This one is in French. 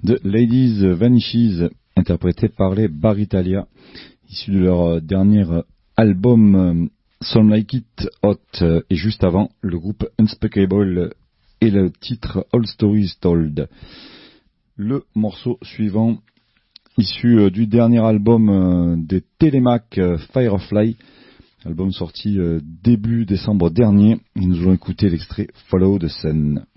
The Ladies Vanishes, interprété par les Bar Italia, issu de leur dernier album Some Like It Hot, et juste avant, le groupe Unspeakable et le titre All Stories Told. Le morceau suivant, issu du dernier album des Télémac, Firefly, album sorti début décembre dernier, et nous allons écouter l'extrait Follow the Sun.